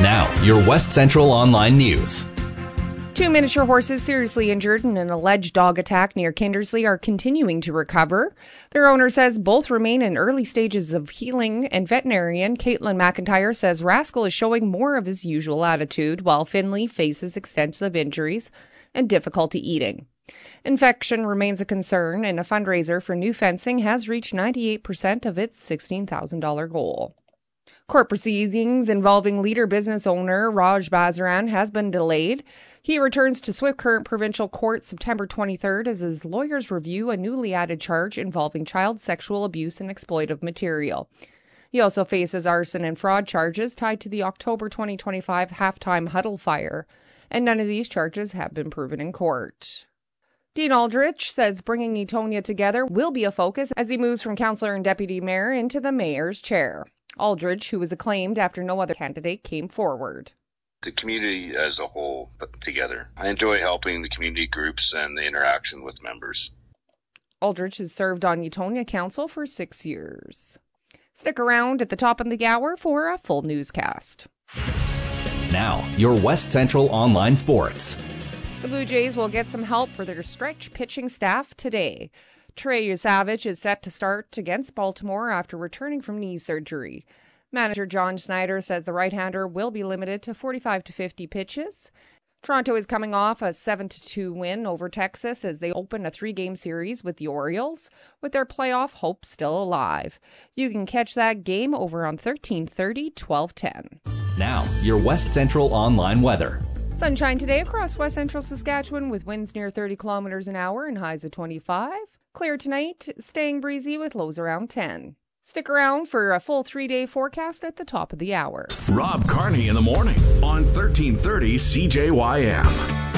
Now, your West Central Online News. 2 miniature horses seriously injured in an alleged dog attack near Kindersley are continuing to recover. Their owner says both remain in early stages of healing, and veterinarian Caitlin McIntyre says Rascal is showing more of his usual attitude, while Finley faces extensive injuries and difficulty eating. Infection remains a concern, and a fundraiser for new fencing has reached 98% of its $16,000 goal. Court proceedings involving Leader business owner Raj Bazaran has been delayed. He returns to Swift Current Provincial Court September 23rd as his lawyers review a newly added charge involving child sexual abuse and exploitive material. He also faces arson and fraud charges tied to the October 2025 halftime huddle fire, and none of these charges have been proven in court. Dean Aldrich says bringing Etonia together will be a focus as he moves from councillor and deputy mayor into the mayor's chair. Aldridge, who was acclaimed after no other candidate came forward. The community as a whole put together. I enjoy helping the community groups and the interaction with members. Aldrich has served on Etonia Council for 6 years. Stick around at the top of the hour for a full newscast. Now, your West Central Online Sports. The Blue Jays will get some help for their stretch pitching staff today. Trey Savage is set to start against Baltimore after returning from knee surgery. Manager John Snyder says the right-hander will be limited to 45 to 50 pitches. Toronto is coming off a 7-2 win over Texas as they open a 3-game series with the Orioles, with their playoff hopes still alive. You can catch that game over on 1330, 1210. Now, your West Central Online weather. Sunshine today across West Central Saskatchewan with winds near 30 kilometers an hour and highs of 25. Clear tonight, staying breezy with lows around 10. Stick around for a full 3-day forecast at the top of the hour. Rob Carney in the morning on 1330 CJYM.